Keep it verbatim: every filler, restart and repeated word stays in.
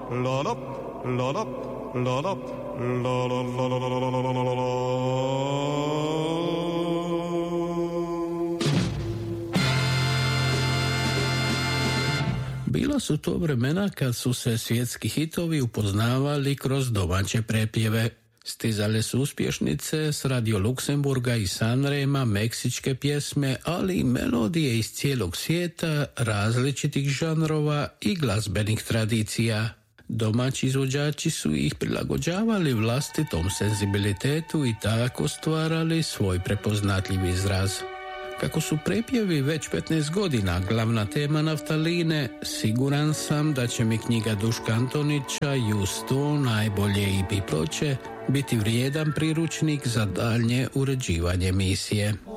la la la la la la la la la la la la. Bila su to vremena kad su se svjetski hitovi upoznavali kroz domaće prepjeve. Stizale su uspješnice s Radio Luksemburga i Sanrema, meksičke pjesme, ali i melodije iz cijelog svijeta, različitih žanrova i glazbenih tradicija. Domaći izvođači su ih prilagođavali vlastitom senzibilitetu i tako stvarali svoj prepoznatljiv izraz. Kako su prepjevi već petnaest godina glavna tema Naftaline, siguran sam da će mi knjiga Duška Antonića Justo, najbolje I P ploče biti vrijedan priručnik za daljnje uređivanje emisije.